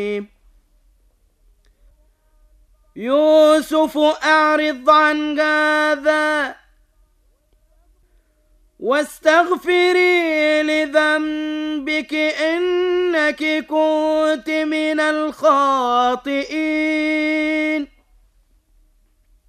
يوسف أعرض عن هذا واستغفري لذنبك إنك كنت من الخاطئين.